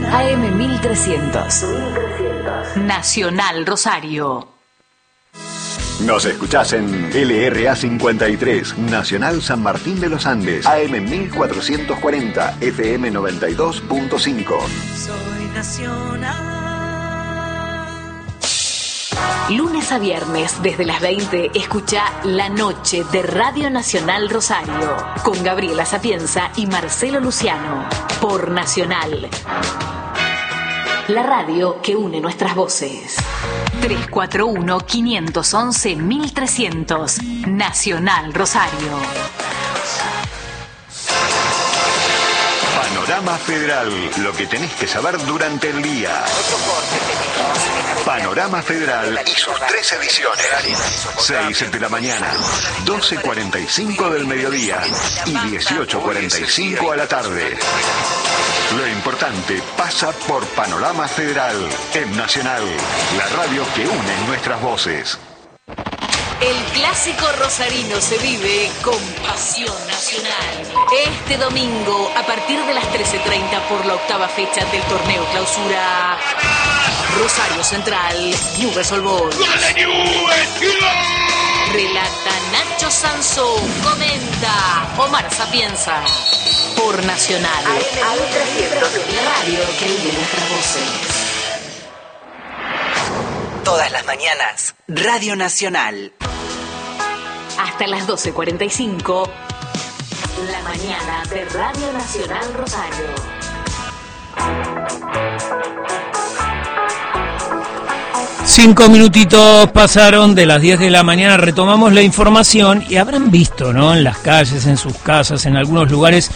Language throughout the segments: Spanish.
AM 1300. Nacional Rosario. Nos escuchás en LRA 53, Nacional San Martín de los Andes, AM 1440, FM 92.5. Soy nacional. Lunes a viernes, desde las 20, escucha La Noche de Radio Nacional Rosario, con Gabriela Sapienza y Marcelo Luciano, por Nacional. La radio que une nuestras voces. 341-511-1300. Nacional Rosario. Panorama Federal, lo que tenés que saber durante el día. Panorama Federal y sus 3 ediciones. 6 de la mañana, 12:45 del mediodía y 18:45 a la tarde. Lo importante pasa por Panorama Federal, en Nacional, la radio que une nuestras voces. El clásico rosarino se vive con pasión nacional. Este domingo, a partir de las 13:30 por la 8ª fecha del torneo Clausura. Rosario Central, Newell's Old Boys. Relata Nacho Sansón, comenta Omar Sapienza. Por Nacional, AM300, la radio que une nuestras voces. Todas las mañanas, Radio Nacional. Hasta las 12:45, la mañana de Radio Nacional Rosario. 5 minutitos pasaron de las 10 de la mañana, retomamos la información y habrán visto, ¿no?, en las calles, en sus casas, en algunos lugares,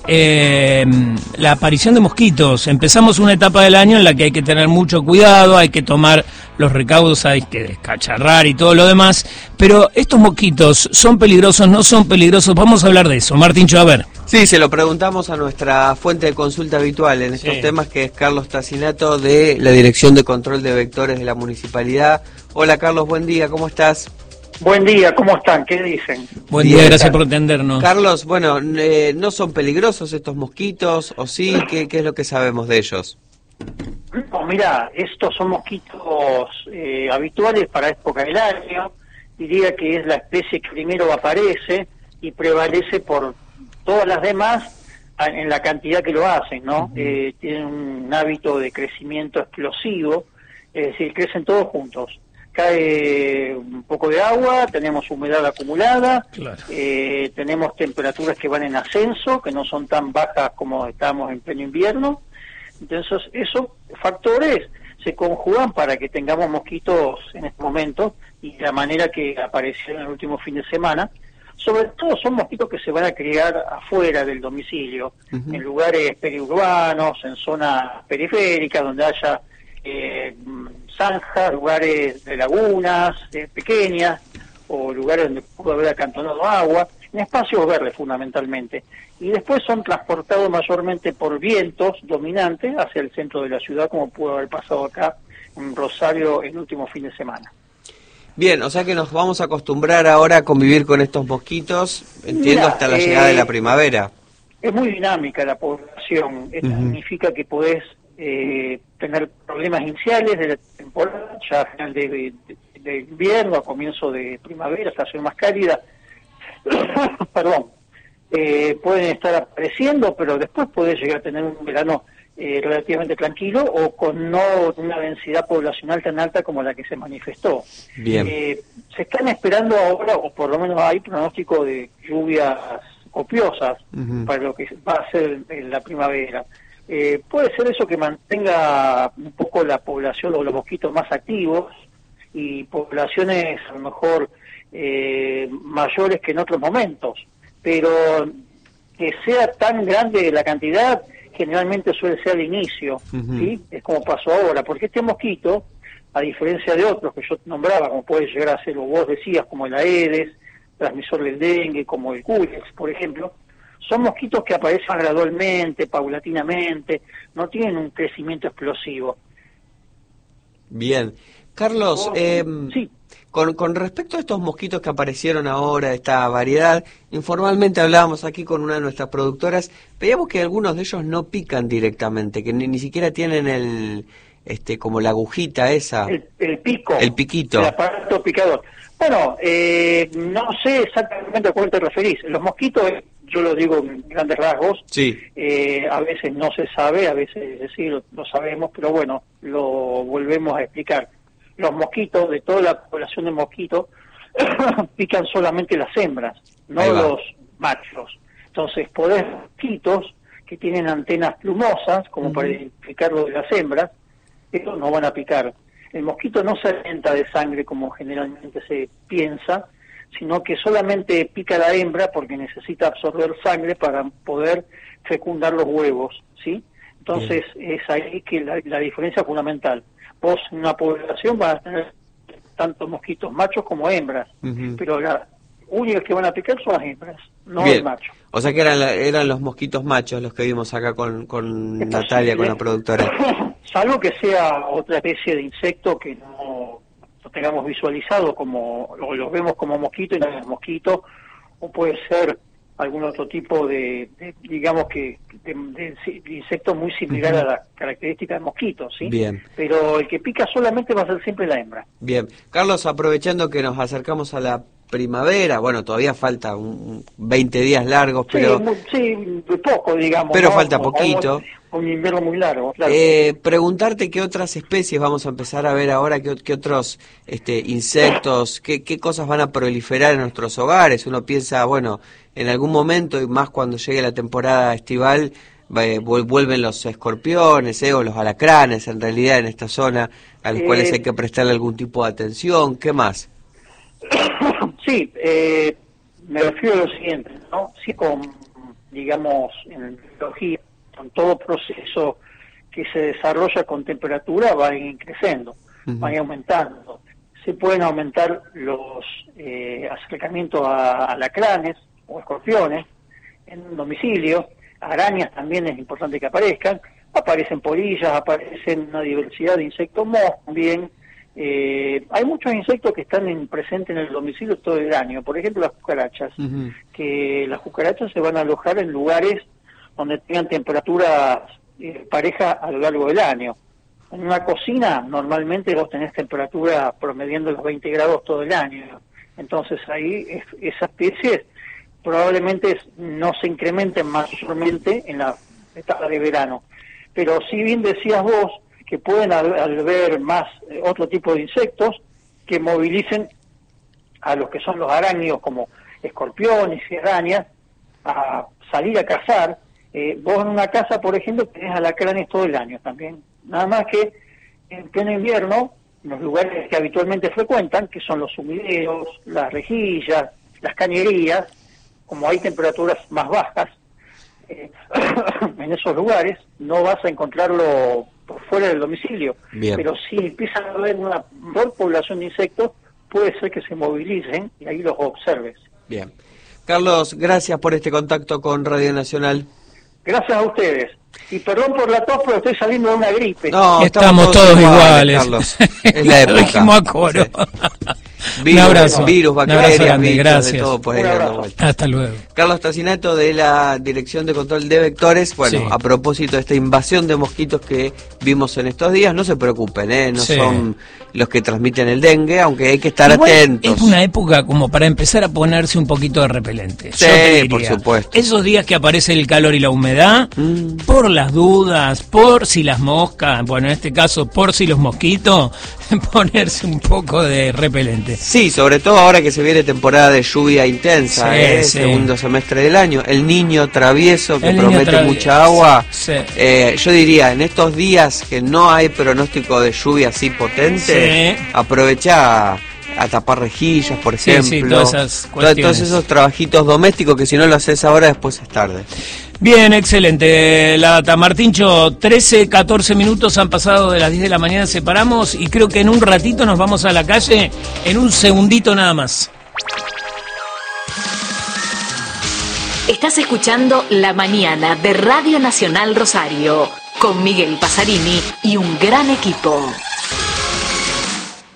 la aparición de mosquitos. Empezamos una etapa del año en la que hay que tener mucho cuidado, hay que tomar los recaudos, hay que descacharrar y todo lo demás, pero estos mosquitos, ¿son peligrosos, no son peligrosos? Vamos a hablar de eso. Martíncho, a ver. Sí, se lo preguntamos a nuestra fuente de consulta habitual en estos temas, que es Carlos Tacinato, de la Dirección de Control de Vectores de la Municipalidad. Hola Carlos, buen día, ¿cómo estás? Buen día, ¿cómo están? ¿Qué dicen? Buen día, gracias por atendernos. Carlos, bueno, ¿no son peligrosos estos mosquitos o sí? ¿Qué es lo que sabemos de ellos? No, mirá, estos son mosquitos habituales para época del año. Diría que es la especie que primero aparece y prevalece por todas las demás en la cantidad que lo hacen, ¿no? Tienen un hábito de crecimiento explosivo, es decir, crecen todos juntos. Cae un poco de agua, tenemos humedad acumulada, claro. Tenemos temperaturas que van en ascenso, que no son tan bajas como estamos en pleno invierno. Entonces, esos factores se conjugan para que tengamos mosquitos en este momento y de la manera que aparecieron el último fin de semana. Sobre todo son mosquitos que se van a criar afuera del domicilio, en lugares periurbanos, en zonas periféricas, donde haya zanjas, lugares de lagunas pequeñas, o lugares donde pudo haber acantonado agua, en espacios verdes fundamentalmente. Y después son transportados mayormente por vientos dominantes hacia el centro de la ciudad, como pudo haber pasado acá en Rosario el último fin de semana. Bien, o sea que nos vamos a acostumbrar ahora a convivir con estos mosquitos, entiendo, hasta la llegada de la primavera. Es muy dinámica la población, esto significa que podés tener problemas iniciales de la temporada, ya a final de invierno, a comienzo de primavera, estación más cálida, perdón, pueden estar apareciendo, pero después podés llegar a tener un verano relativamente tranquilo o con no una densidad poblacional tan alta como la que se manifestó. Bien. Se están esperando ahora, o por lo menos hay pronóstico de lluvias copiosas para lo que va a ser en la primavera. Puede ser eso que mantenga un poco la población o los mosquitos más activos y poblaciones a lo mejor mayores que en otros momentos, pero que sea tan grande la cantidad generalmente suele ser al inicio, ¿sí? Es como pasó ahora, porque este mosquito, a diferencia de otros que yo nombraba, como puede llegar a ser, o vos decías, como el Aedes, transmisor del dengue, como el Culex, por ejemplo, son mosquitos que aparecen gradualmente, paulatinamente, no tienen un crecimiento explosivo. Bien, Carlos, sí. Con respecto a estos mosquitos que aparecieron ahora, esta variedad, informalmente hablábamos aquí con una de nuestras productoras, veíamos que algunos de ellos no pican directamente, que ni siquiera tienen el, como la agujita esa. El pico. El piquito. El aparato picador. Bueno, no sé exactamente a cuál te referís. Los mosquitos, yo lo digo en grandes rasgos, sí. A veces no se sabe, a veces sí lo sabemos, pero bueno, lo volvemos a explicar. Los mosquitos, de toda la población de mosquitos, pican solamente las hembras, no los machos. Entonces, podés mosquitos que tienen antenas plumosas, como para identificarlo de las hembras, estos no van a picar. El mosquito no se alimenta de sangre como generalmente se piensa, sino que solamente pica la hembra porque necesita absorber sangre para poder fecundar los huevos, ¿sí? Entonces, es ahí que la diferencia fundamental. Vos en una población vas a tener tanto mosquitos machos como hembras, pero las únicas que van a picar son las hembras, no el macho. O sea que eran los mosquitos machos los que vimos acá con Natalia, con la productora. Salvo que sea otra especie de insecto que no tengamos visualizado o los vemos como mosquito y no es mosquito, o puede ser algún otro tipo de digamos que de insecto muy similar a la característica del mosquito, ¿sí? Bien. Pero el que pica solamente va a ser siempre la hembra. Bien. Carlos, aprovechando que nos acercamos a la primavera, bueno, todavía falta 20 días largos, pero... Sí, poco, digamos. Pero ¿no? falta poquito. Un invierno muy largo, claro. Preguntarte qué otras especies vamos a empezar a ver ahora, qué otros insectos, qué cosas van a proliferar en nuestros hogares. Uno piensa, bueno, en algún momento, y más cuando llegue la temporada estival, vuelven los escorpiones o los alacranes, en realidad, en esta zona, a los cuales hay que prestarle algún tipo de atención. ¿Qué más? Sí, me refiero a lo siguiente, ¿no? Sí, digamos, en biología, con todo proceso que se desarrolla con temperatura va a ir creciendo, va a ir aumentando. Se pueden aumentar los acercamientos a alacranes o escorpiones en un domicilio, arañas también es importante que aparecen polillas, aparecen una diversidad de insectos también. Hay muchos insectos que están presentes en el domicilio todo el año, por ejemplo las cucarachas, que las cucarachas se van a alojar en lugares donde tengan temperaturas parejas a lo largo del año. En una cocina normalmente vos tenés temperatura promediando los 20 grados todo el año, entonces ahí esas especies probablemente no se incrementen mayormente en la etapa de verano, pero si bien decías vos que pueden haber más otro tipo de insectos que movilicen a los que son los arácnidos como escorpiones y arañas a salir a cazar. Vos en una casa, por ejemplo, tenés alacranes todo el año también. Nada más que en pleno invierno, en los lugares que habitualmente frecuentan, que son los sumideros, las rejillas, las cañerías, como hay temperaturas más bajas, en esos lugares no vas a encontrarlo por fuera del domicilio. Bien. Pero si empiezan a haber una mayor población de insectos, puede ser que se movilicen y ahí los observes. Bien. Carlos, gracias por este contacto con Radio Nacional. Gracias a ustedes. Y perdón por la tos, pero estoy saliendo de una gripe. No, estamos todos iguales. Carlos. Es la época. Lo dijimos a coro. Sí. Un abrazo. Virus, bacterias, grande, bichos, gracias. de todo por ahí dando vueltas. Hasta luego. Carlos Tacinato, de la Dirección de Control de Vectores. Bueno, Sí. a propósito de esta invasión de mosquitos que vimos en estos días, no se preocupen, no Sí. son los que transmiten el dengue, aunque hay que estar Igual atentos. es una época como para empezar a ponerse un poquito de repelente. Sí, Yo te diría, por supuesto. Esos días que aparece el calor y la humedad, por las dudas, por si las moscas, bueno, en este caso, por si los mosquitos, ponerse un poco de repelente. Sí, sobre todo ahora que se viene temporada de lluvia intensa, Sí, sí. segundo semestre del año. El niño travieso que El niño promete travieso, mucha agua. sí. Yo diría, en estos días que no hay pronóstico de lluvia así potente, Sí. aprovecha a tapar rejillas, por Sí, ejemplo. sí, todas esas cuestiones. Todos esos trabajitos domésticos que si no lo haces ahora, después es tarde. Bien, excelente. La Martincho, 13, 14 minutos han pasado de las 10 de la mañana, separamos y creo que en un ratito nos vamos a la calle, en un segundito nada más. Estás escuchando La Mañana de Radio Nacional Rosario, con Miguel Pasarini y un gran equipo.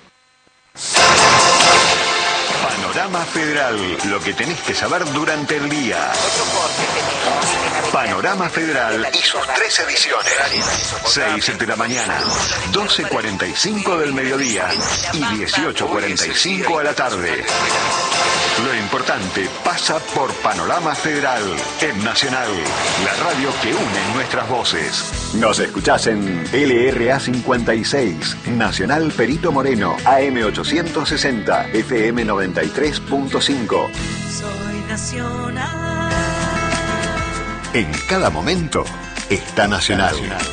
Panorama Federal, lo que tenés que saber durante el día. Panorama Federal y sus 3 ediciones. 6 de la mañana, 12:45 del mediodía y 18:45 a la tarde. Lo importante pasa por Panorama Federal, en Nacional, la radio que une nuestras voces. Nos escuchás en LRA 56, Nacional Perito Moreno, AM 860, FM 93.5. Soy nacional. En cada momento está Nacional.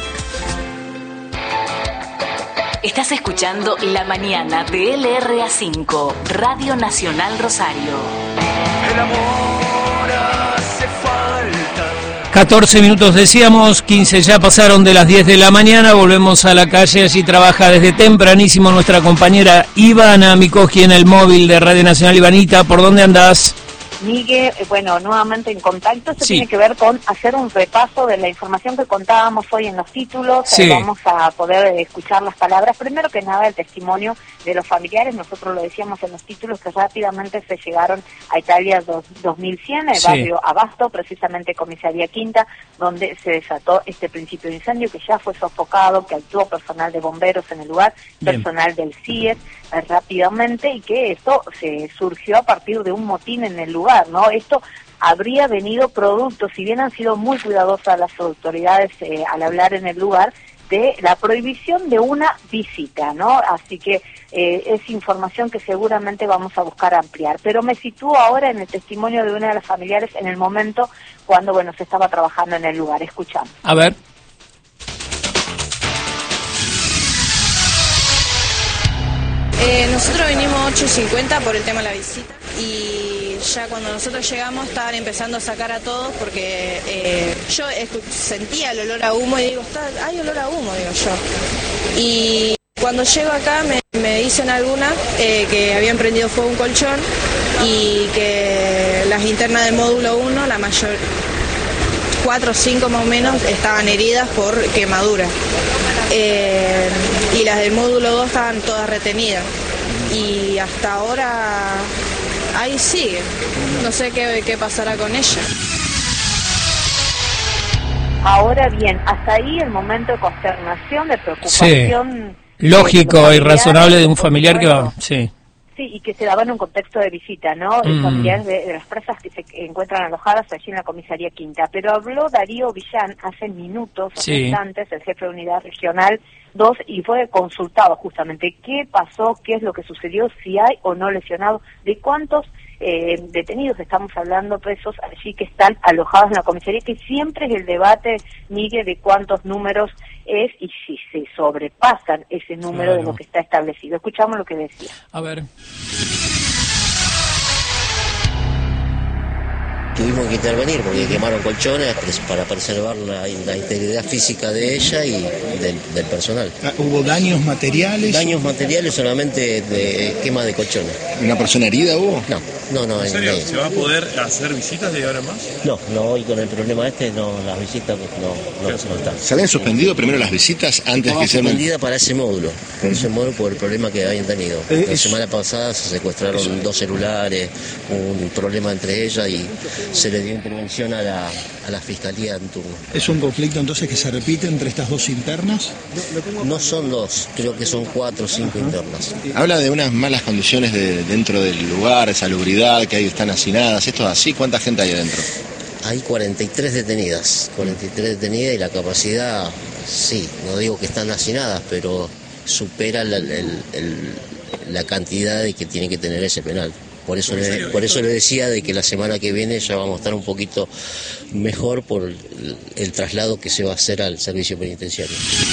Estás escuchando La Mañana de LRA5, Radio Nacional Rosario. El amor hace falta. 14 minutos decíamos, 15 ya pasaron de las 10 de la mañana, volvemos a la calle, allí trabaja desde tempranísimo nuestra compañera Ivana Mikoski en el móvil de Radio Nacional. Ivanita, ¿por dónde andás? Miguel, bueno, nuevamente en contacto, esto Sí. tiene que ver con hacer un repaso de la información que contábamos hoy en los títulos. Sí. Vamos a poder escuchar las palabras, primero que nada el testimonio de los familiares. Nosotros lo decíamos en los títulos que rápidamente se llegaron a Italia 2100, el Sí. barrio Abasto, precisamente Comisaría Quinta, donde se desató este principio de incendio que ya fue sofocado, que actuó personal de bomberos en el lugar, Bien. personal del CIES rápidamente, y que esto se surgió a partir de un motín en el lugar, ¿no? Esto habría venido producto, si bien han sido muy cuidadosas las autoridades al hablar en el lugar, de la prohibición de una visita, ¿no? Así que es información que seguramente vamos a buscar ampliar. Pero me sitúo ahora en el testimonio de una de las familiares en el momento cuando, bueno, se estaba trabajando en el lugar. Escuchamos. A ver. Nosotros vinimos 8:50 por el tema de la visita y ya cuando nosotros llegamos estaban empezando a sacar a todos porque yo sentía el olor a humo y digo, hay olor a humo, digo yo. Y cuando llego acá me dicen algunas que habían prendido fuego un colchón y que las internas del módulo 1, la mayor, 4 o 5 más o menos, estaban heridas por quemadura. Y las del módulo 2 estaban todas retenidas. Y hasta ahora ahí sigue. No sé qué pasará con ella. Ahora bien, hasta ahí el momento de consternación, de preocupación. Sí. Lógico y razonable de un por familiar que va. supuesto. Sí. Sí, y que se daba en un contexto de visita, ¿no? Familiares de las presas que se encuentran alojadas allí en la Comisaría Quinta. Pero habló Darío Villán hace minutos, Sí. instantes, el jefe de Unidad Regional 2, y fue consultado justamente qué pasó, qué es lo que sucedió, si hay o no lesionados, de cuántos detenidos estamos hablando, presos allí que están alojados en la comisaría, que siempre es el debate, Miguel, de cuántos números es y si se sobrepasan ese número Claro. de lo que está establecido. Escuchamos lo que decía. A ver. Tuvimos que intervenir porque quemaron colchones para preservar la integridad física de ella y del personal. ¿Hubo daños materiales? Daños materiales solamente de quema de colchones. ¿Una persona herida hubo? No. ¿En serio? ¿Se va a poder hacer visitas de ahora más? No, hoy con el problema las visitas no están. ¿Se habían suspendido primero las visitas antes Estaba que se... suspendida para ese módulo, por el problema que habían tenido. La semana pasada se secuestraron 2 celulares, un problema entre ellas y se le dio intervención a la fiscalía en turno. ¿Es un conflicto entonces que se repite entre estas dos internas? No son 2, creo que son 4 o 5 internas. Habla de unas malas condiciones dentro del lugar, salubridad, que ahí están hacinadas. ¿Esto es así? ¿Cuánta gente hay adentro? Hay 43 detenidas y la capacidad, sí, no digo que están hacinadas, pero supera la cantidad de que tiene que tener ese penal. Por eso le decía de que la semana que viene ya vamos a estar un poquito mejor por el traslado que se va a hacer al servicio penitenciario.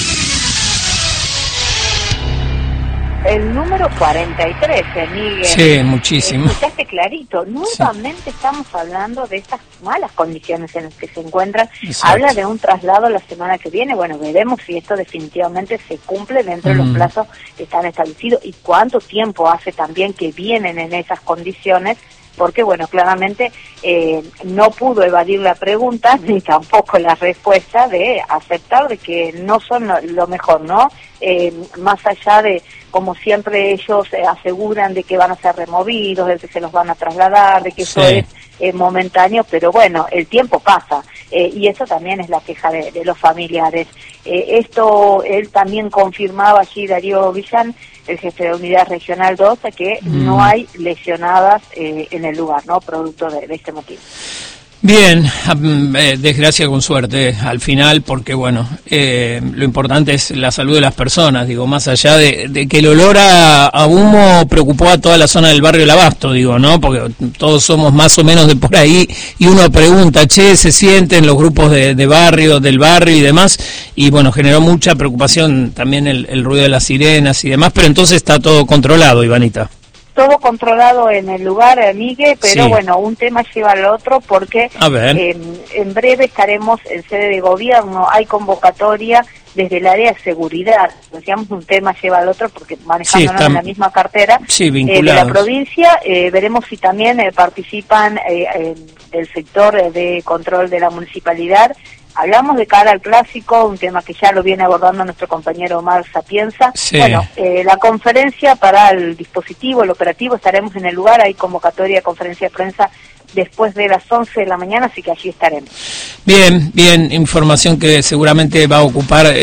El número 43, Miguel. Sí, muchísimo. Escuchaste clarito. Nuevamente estamos hablando de estas malas condiciones en las que se encuentran. Exacto. Habla de un traslado la semana que viene. Bueno, veremos si esto definitivamente se cumple dentro de los plazos que están establecidos y cuánto tiempo hace también que vienen en esas condiciones porque bueno, claramente no pudo evadir la pregunta ni tampoco la respuesta de aceptar de que no son lo mejor, ¿no? Más allá de, como siempre ellos aseguran de que van a ser removidos, de que se los van a trasladar, de que eso es momentáneo, pero bueno, el tiempo pasa, y eso también es la queja de los familiares. Esto él también confirmaba allí, Darío Villán, el jefe de Unidad Regional 12, que no hay lesionadas en el lugar, ¿no? Producto de este motivo. Bien, desgracia con suerte al final, porque bueno, lo importante es la salud de las personas, digo, más allá de que el olor a humo preocupó a toda la zona del barrio El Abasto, digo, ¿no? Porque todos somos más o menos de por ahí, y uno pregunta, che, se sienten los grupos del barrio y demás, y bueno, generó mucha preocupación también el ruido de las sirenas y demás, pero entonces está todo controlado, Ivanita. Todo controlado en el lugar, Miguel, pero bueno, un tema lleva al otro porque en breve estaremos en sede de gobierno, hay convocatoria desde el área de seguridad, decíamos un tema lleva al otro porque manejándonos en la misma cartera de la provincia, veremos si también participan del sector de control de la municipalidad. Hablamos de cara al clásico, un tema que ya lo viene abordando nuestro compañero Omar Sapienza. Bueno, la conferencia para el dispositivo, el operativo, estaremos en el lugar, hay convocatoria de conferencia de prensa después de las 11 de la mañana, así que allí estaremos. Bien, información que seguramente va a ocupar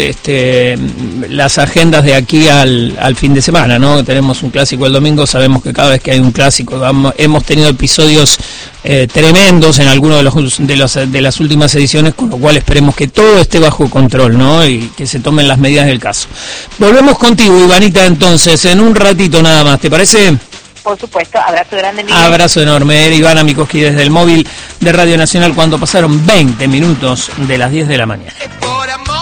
las agendas de aquí al fin de semana, ¿no? Tenemos un clásico el domingo, sabemos que cada vez que hay un clásico hemos tenido episodios tremendos en algunos de las últimas ediciones, con lo cual esperemos que todo esté bajo control, ¿no? Y que se tomen las medidas del caso. Volvemos contigo, Ivanita, entonces, en un ratito nada más, ¿te parece? Por supuesto, abrazo grande. Miguel. Abrazo enorme, Ivana Mikoski desde el móvil de Radio Nacional cuando pasaron 20 minutos de las 10 de la mañana.